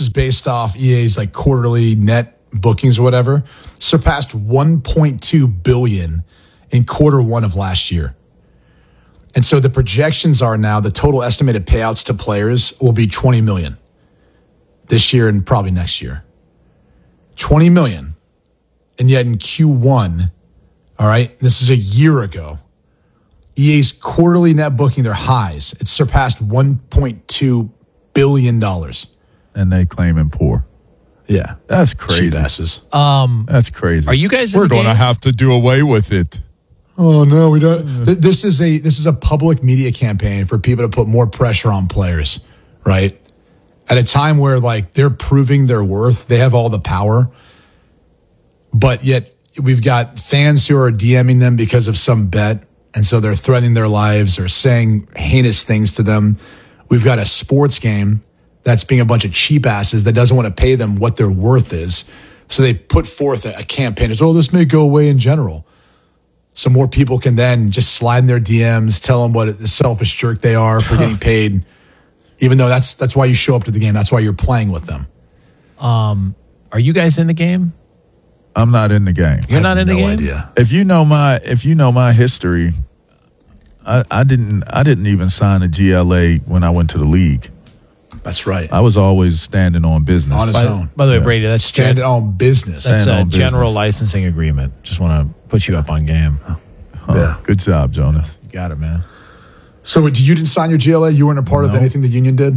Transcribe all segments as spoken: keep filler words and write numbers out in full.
this is based off E A's like quarterly net bookings or whatever, surpassed one point two billion in quarter one of last year. And so the projections are now the total estimated payouts to players will be twenty million this year and probably next year. twenty million. And yet in Q one, all right, this is a year ago, E A's quarterly net booking, their highs, it surpassed one point two billion dollars. And they claiming poor. Yeah. That's crazy. Cheap asses. Um, That's crazy. Are you guys in We're the going to game? have to do away with it. Oh no, we don't. Th- This is a this is a public media campaign for people to put more pressure on players, right? At a time where like they're proving their worth, they have all the power, but yet we've got fans who are DMing them because of some bet, and so they're threatening their lives or saying heinous things to them. We've got a sports game that's being a bunch of cheap asses that doesn't want to pay them what their worth is, so they put forth a, a campaign as, oh, this may go away in general. So more people can then just slide in their D Ms, tell them what a selfish jerk they are for getting paid, even though that's that's why you show up to the game. That's why you're playing with them. Um, are you guys in the game? I'm not in the game. You're not in the no game? idea. If you know my if you know my history, I, I didn't I didn't even sign a G L A when I went to the league. That's right. I was always standing on business. On his By, own. by the way, Brady, that's Stand gen- on business. that's Stand a on general business. licensing agreement. Just want to put you up on game. Oh, Yeah. Good job, Jonas. You got it, man. So did you didn't sign your G L A? You weren't a part of No. anything the union did?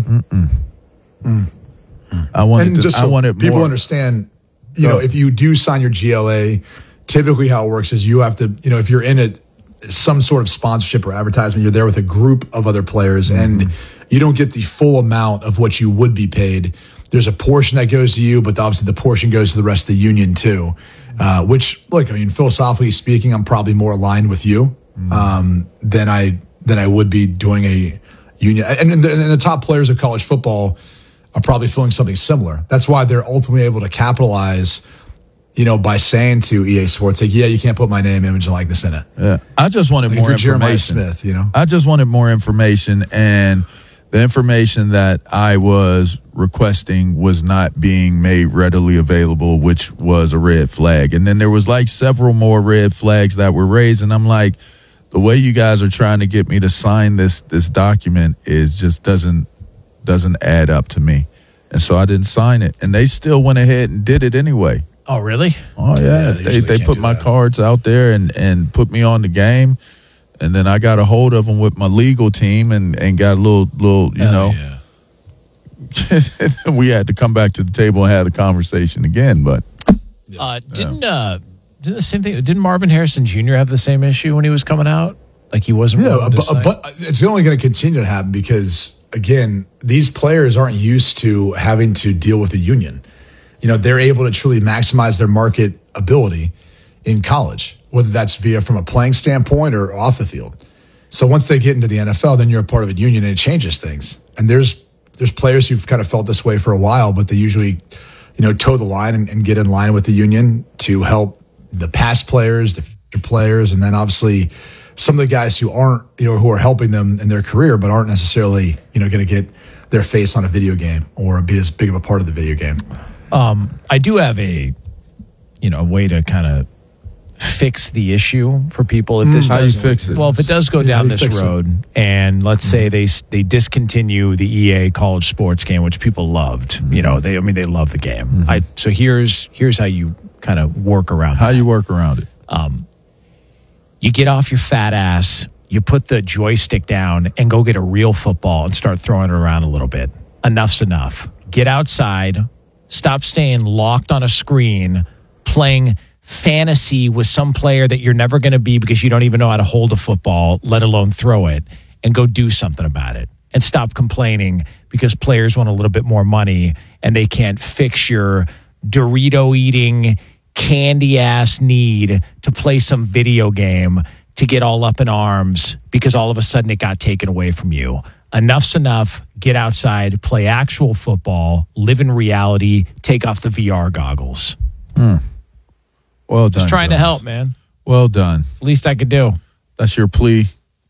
I wanted And to, just I so wanted people more. understand, you Go. know, if you do sign your G L A, typically how it works is you have to, you know, if you're in it, some sort of sponsorship or advertisement, you're there with a group of other players and you don't get the full amount of what you would be paid. There's a portion that goes to you, but obviously the portion goes to the rest of the union too, uh, which, look, I mean, philosophically speaking, I'm probably more aligned with you um, than I than I would be doing a union. And, and, the, and the top players of college football are probably feeling something similar. That's why they're ultimately able to capitalize, you know, by saying to E A Sports, like, yeah, you can't put my name, image, and likeness in it. Yeah. I just wanted Like more if you're Jeremiah information. Smith, you know? I just wanted more information, and the information that I was requesting was not being made readily available, which was a red flag. And then there was like several more red flags that were raised, and I'm like, the way you guys are trying to get me to sign this this document is just doesn't doesn't add up to me. And so I didn't sign it, and they still went ahead and did it anyway. Oh, really? Oh yeah, Yeah, they they usually they can't put do my that. cards out there and and put me on the game, and then I got a hold of them with my legal team and and got a little little you Hell know. yeah. We had to come back to the table and have the conversation again, but Uh, didn't uh, didn't the same thing? Didn't Marvin Harrison Junior have the same issue when he was coming out? Like he wasn't. Yeah, willing to but, sign? but it's only going to continue to happen because, again, these players aren't used to having to deal with the union. You know, they're able to truly maximize their market ability in college, whether that's via from a playing standpoint or off the field. So once they get into the N F L, then you're a part of a union and it changes things. And there's there's players who've kind of felt this way for a while, but they usually, you know, toe the line and, and get in line with the union to help the past players, the future players, and then obviously some of the guys who aren't, you know, who are helping them in their career, but aren't necessarily, you know, going to get their face on a video game or be as big of a part of the video game. Um, I do have a, you know, a way to kind of fix the issue for people. If this How does, you fix it? Well, if it does go Yeah, how down do you this fix it? road, and let's say they they discontinue the E A college sports game, which people loved. You know, they I mean they love the game. I so here's here's how you kind of work around. how that. you work around it? You get off your fat ass, you put the joystick down and go get a real football and start throwing it around a little bit. Enough's enough. Get outside, stop staying locked on a screen, playing fantasy with some player that you're never going to be because you don't even know how to hold a football, let alone throw it, and go do something about it. And stop complaining because players want a little bit more money and they can't fix your Dorito eating candy ass need to play some video game to get all up in arms because all of a sudden it got taken away from you. Enough's enough. Get outside, play actual football, live in reality, take off the V R goggles. Well done. Just trying to Jonas. help, man. Well done. Least I could do. That's your plea.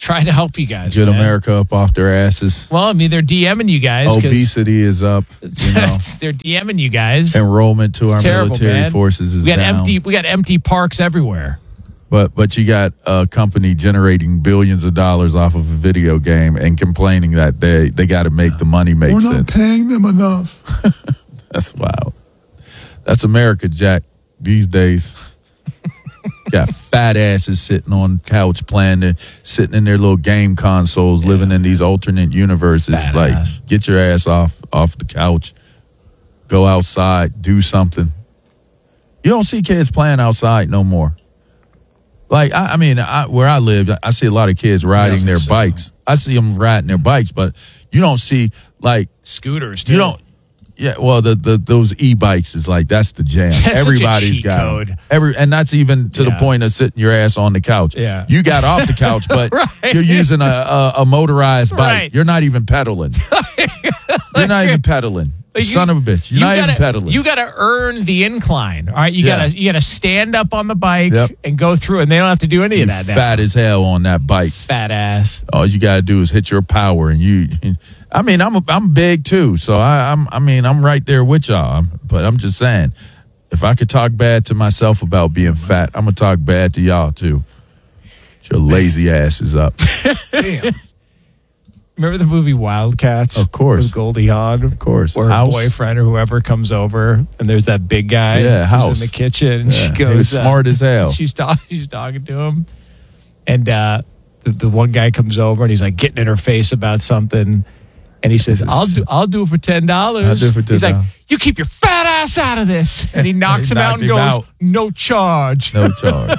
trying to help you guys. Get man. America up off their asses. Well, I mean, they're DMing you guys. 'cause Obesity is up. You know. they're DMing you guys. Enrollment to It's our terrible, military man. forces is we got down. empty. We got empty parks everywhere. But but you got a company generating billions of dollars off of a video game and complaining that they, they got to make the money make We're sense. not paying them enough. That's wild. That's America, Jack, these days. Got fat asses sitting on couch playing, their, sitting in their little game consoles, yeah. living in these alternate universes. Fat like, ass. Get your ass off off the couch. Go outside. Do something. You don't see kids playing outside no more. Like, I, I mean, I, where I live, I see a lot of kids riding yeah, their so. bikes. I see them riding their bikes, but you don't see, like... Scooters, too. You don't... Yeah, well, the, the those e-bikes is like, that's the jam. That's Everybody's such a cheat got code. them. Every, and that's even to Yeah. the point of sitting your ass on the couch. Yeah. You got off the couch, but Right. you're using a, a, a motorized bike. Right. You're not even pedaling. You're not even pedaling. Like you- Son of a bitch. You're you not gotta, even pedaling. You got to earn the incline. All right, you Yeah. got to you got to stand up on the bike Yep. and go through, and they don't have to do any of that. now. fat as hell on that bike. Fat ass. All you got to do is hit your power, and you. I mean, I'm a, I'm big too, so I, I'm. I mean, I'm right there with y'all. I'm, but I'm just saying, if I could talk bad to myself about being fat, I'm gonna talk bad to y'all too. Get your lazy asses up. Damn. Remember the movie Wildcats? Of course. With Goldie Hawn? Of course. Where her House. boyfriend or whoever comes over, and there's that big guy Yeah, who's House. in the kitchen, and Yeah, she he goes, was smart uh, as hell. She's, talk- she's talking to him, and uh, the, the one guy comes over, and he's like getting in her face about something, and he says, "I'll do, I'll do it for ten dollars." I'll do it for He's like, ten dollars. "You keep your fat ass out of this," and he knocks He him out knocked and him goes, out. "No charge." No charge.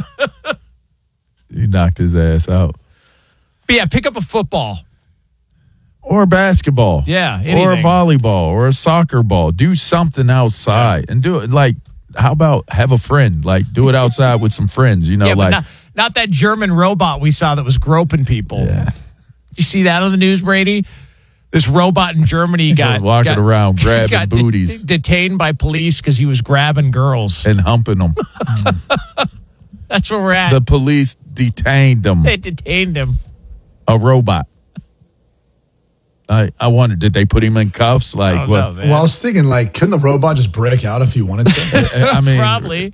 You knocked his ass out. But yeah, pick up a football. Or basketball. Yeah, Or a anything. volleyball or a soccer ball. Do something outside and do it. Like, how about have a friend? Like, do it outside with some friends, you know, Yeah, but like. not, not that German robot we saw that was groping people. Yeah. You see that on the news, Brady? This robot in Germany got walking got- around grabbing got de- booties. detained by police because he was grabbing girls. And humping them. That's where we're at. The police detained them. They detained him. A robot. I I wondered, did they put him in cuffs? Like, Oh, what? no, man. Well, I was thinking, like, couldn't the robot just break out if he wanted to? I mean, Probably.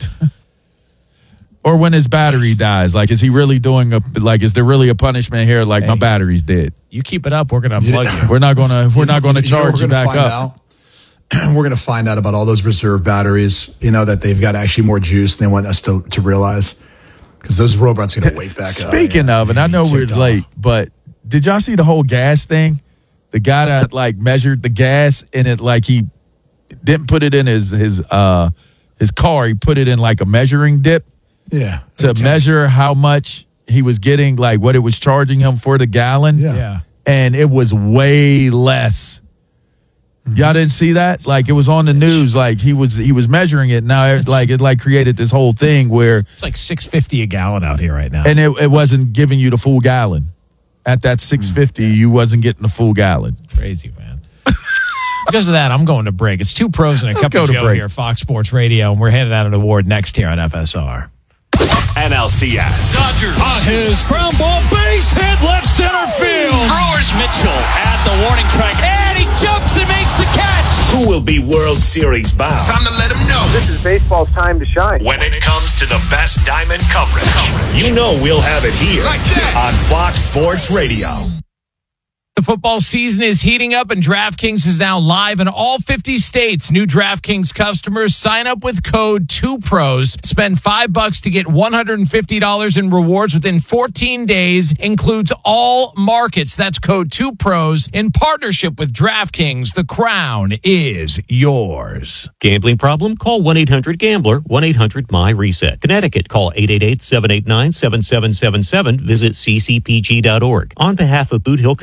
Or when his battery dies, like, is he really doing a like? Is there really a punishment here? Like, my Hey. battery's dead. You keep it up, we're gonna unplug you. We're not gonna we're not gonna You know what charge we're you gonna back find up. Out? We're going to find out about all those reserve batteries, you know, that they've got actually more juice than they want us to, to realize. Because those robots are going to wake back up. Speaking of, and I know we're Ticked off. late, but did y'all see the whole gas thing? The guy that like measured the gas and it like he didn't put it in his his uh his car. He put it in like a measuring dip Yeah. to measure how much he was getting, like what it was charging him for the gallon. Yeah. Yeah. And it was way less. Y'all didn't see that? Like it was on the news. Like he was he was measuring it. Now it, like it like created this whole thing where It's like six fifty a gallon out here right now. and it, it wasn't giving you the full gallon. At that six fifty, you wasn't getting the full gallon. Crazy, man. Because of that, I'm going to break. It's two pros and a Let's cup go of to Joe break. here, Fox Sports Radio, and we're handing out an award next here on F S R. N L C S. Dodgers on his ground ball, base hit, left center field. Brewers Mitchell at the warning track, and he jumps and makes the catch. Who will be World Series bound? Time to let him know. This is baseball's time to shine. When it comes to the best diamond coverage, you know we'll have it here Like that. on Fox Sports Radio. The football season is heating up, and DraftKings is now live in all fifty states. New DraftKings customers sign up with code two pros. Spend five bucks to get one hundred fifty dollars in rewards within fourteen days. Includes all markets. That's code two pros in partnership with DraftKings. The crown is yours. Gambling problem? Call one eight hundred gambler, one eight hundred my reset. Connecticut, call eight eight eight, seven eight nine, seven seven seven seven. Visit c c p g dot org. On behalf of Boot Hill Casino and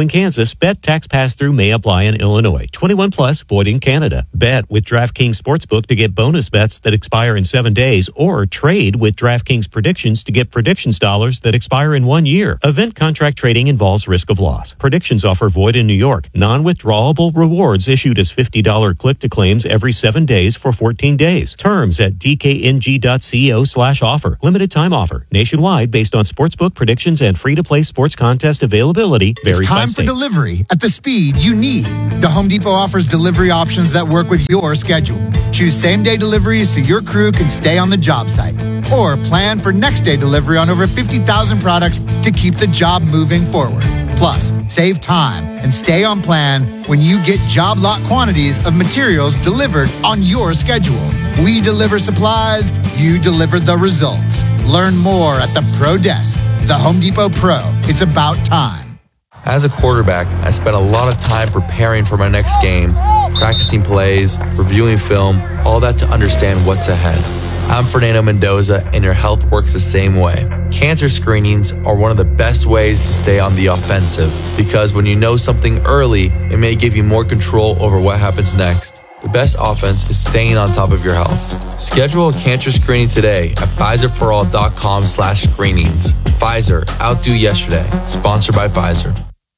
Kansas. Bet tax pass-through may apply in Illinois. twenty-one plus, void in Canada. Bet with DraftKings Sportsbook to get bonus bets that expire in seven days, or trade with DraftKings Predictions to get predictions dollars that expire in one year. Event contract trading involves risk of loss. Predictions offer void in New York. Non-withdrawable rewards issued as fifty dollars click-to-claims every seven days for fourteen days. Terms at dkng.co slash offer. Limited time offer. Nationwide based on sportsbook predictions and free-to-play sports contest availability. Varies It's time by for state. delivery at the speed you need. The Home Depot offers delivery options that work with your schedule. Choose same-day deliveries so your crew can stay on the job site. Or plan for next-day delivery on over fifty thousand products to keep the job moving forward. Plus, save time and stay on plan when you get job lot quantities of materials delivered on your schedule. We deliver supplies, you deliver the results. Learn more at the Pro Desk. The Home Depot Pro. It's about time. As a quarterback, I spent a lot of time preparing for my next game, practicing plays, reviewing film, all that to understand what's ahead. I'm Fernando Mendoza, and your health works the same way. Cancer screenings are one of the best ways to stay on the offensive, because when you know something early, it may give you more control over what happens next. The best offense is staying on top of your health. Schedule a cancer screening today at Pfizerforall.com slash screenings. Pfizer, outdo yesterday. Sponsored by Pfizer.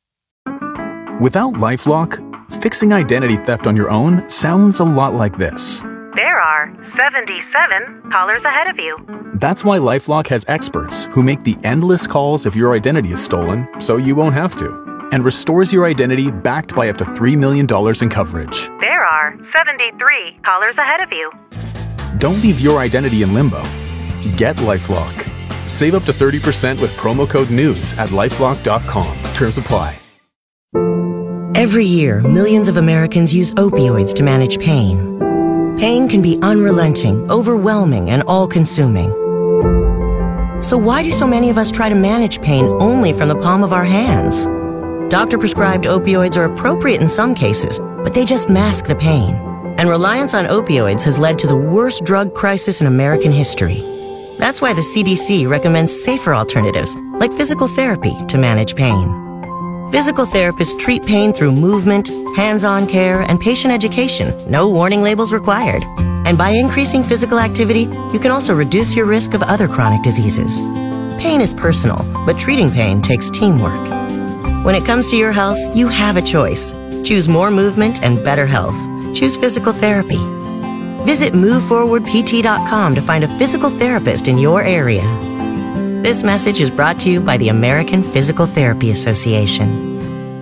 Without LifeLock, fixing identity theft on your own sounds a lot like this. There are seventy-seven callers ahead of you. That's why LifeLock has experts who make the endless calls if your identity is stolen, so you won't have to, and restores your identity backed by up to three million dollars in coverage. There are seventy-three callers ahead of you. Don't leave your identity in limbo. Get LifeLock. Save up to thirty percent with promo code NEWS at lifelock dot com. Terms apply. Every year, millions of Americans use opioids to manage pain. Pain can be unrelenting, overwhelming, and all-consuming. So why do so many of us try to manage pain only from the palm of our hands? Doctor-prescribed opioids are appropriate in some cases, but they just mask the pain. And reliance on opioids has led to the worst drug crisis in American history. That's why the C D C recommends safer alternatives, like physical therapy, to manage pain. Physical therapists treat pain through movement, hands-on care, and patient education. No warning labels required. And by increasing physical activity, you can also reduce your risk of other chronic diseases. Pain is personal, but treating pain takes teamwork. When it comes to your health, you have a choice. Choose more movement and better health. Choose physical therapy. Visit move forward p t dot com to find a physical therapist in your area. This message is brought to you by the American Physical Therapy Association.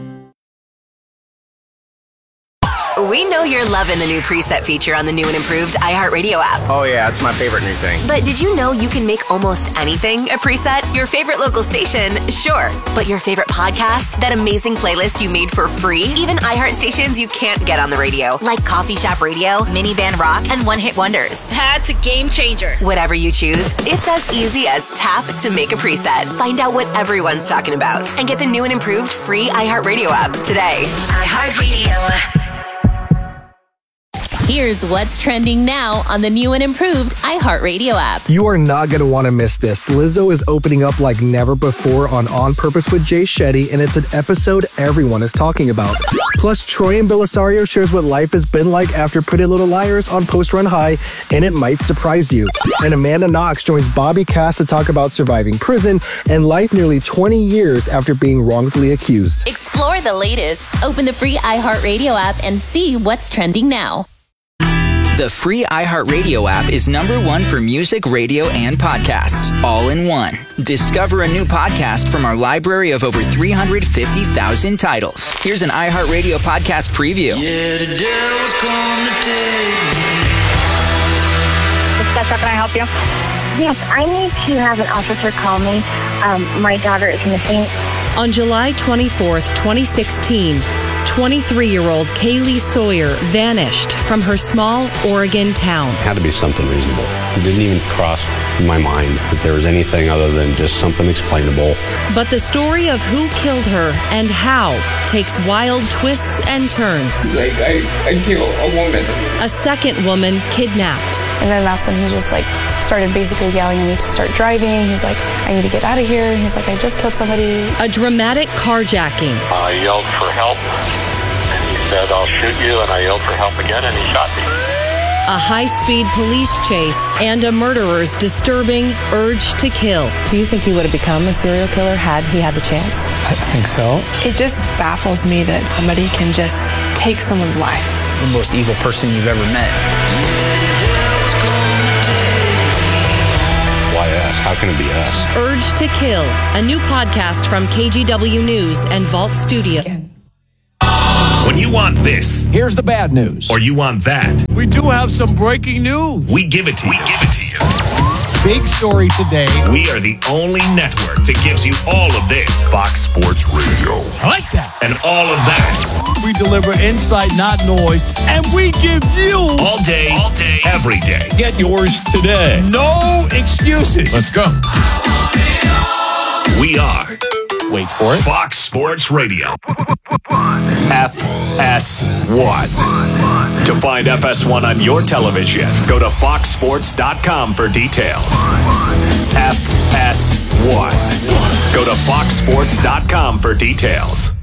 We know you're loving the new preset feature on the new and improved iHeartRadio app. Oh yeah, it's my favorite new thing. But did you know you can make almost anything a preset? Your favorite local station, sure. But your favorite podcast, that amazing playlist you made for free? Even iHeart stations you can't get on the radio, like Coffee Shop Radio, Minivan Rock, and One Hit Wonders. That's a game changer. Whatever you choose, it's as easy as tap to make a preset. Find out what everyone's talking about and get the new and improved free iHeartRadio app today. iHeartRadio. Here's what's trending now on the new and improved iHeartRadio app. You are not going to want to miss this. Lizzo is opening up like never before on On Purpose with Jay Shetty, and it's an episode everyone is talking about. Plus, Troy and Belisario shares what life has been like after Pretty Little Liars on Post Run High, and it might surprise you. And Amanda Knox joins Bobby Cass to talk about surviving prison and life nearly twenty years after being wrongfully accused. Explore the latest. Open the free iHeartRadio app and see what's trending now. The free iHeartRadio app is number one for music, radio, and podcasts, all in one. Discover a new podcast from our library of over three hundred fifty thousand titles. Here's an iHeartRadio podcast preview. Yeah, the devil's come to take me. Can I help you? Yes, I need to have an officer call me. Um, my daughter is missing. On July twenty-fourth, twenty sixteen, twenty-three-year-old Kaylee Sawyer vanished from her small Oregon town. It had to be something reasonable. It didn't even cross my mind that there was anything other than just something explainable. But the story of who killed her and how takes wild twists and turns. Like, I, I killed a woman. A second woman kidnapped. And then that's when he just like started basically yelling at me to start driving. He's like, I need to get out of here. And he's like, I just killed somebody. A dramatic carjacking. I yelled for help. And he said, I'll shoot you. And I yelled for help again, and he shot me. A high-speed police chase and a murderer's disturbing urge to kill. Do you think he would have become a serial killer had he had the chance? I think so. It just baffles me that somebody can just take someone's life. The most evil person you've ever met. Why us? How can it be us? Urge to Kill, a new podcast from K G W News and Vault Studio. When you want this, here's the bad news. Or you want that, We do have some breaking news. we give it to you. We give it to you. Big story today. We are the only network that gives you all of this. Fox Sports Radio. I like that. And all of that. We deliver insight, not noise, and we give you All day, all day, every day. Get yours today. No excuses. Let's go. We are. Wait for it. Fox Sports Radio. F S one. To find F S one on your television, go to fox sports dot com for details. F S one. Go to fox sports dot com for details.